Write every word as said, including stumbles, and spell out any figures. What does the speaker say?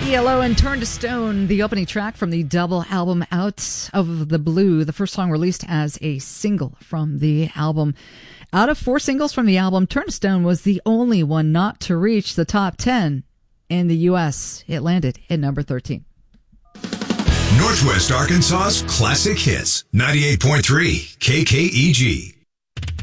E L O and Turn to Stone, the opening track from the double album Out of the Blue, the first song released as a single from the album. Out of four singles from the album, Turn to Stone was the only one not to reach the top ten in the U S. It landed at number thirteen. Northwest Arkansas's classic hits, ninety-eight point three K K E G.